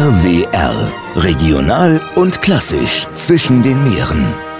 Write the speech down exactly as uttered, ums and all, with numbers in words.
R W R. Regional und klassisch zwischen den Meeren.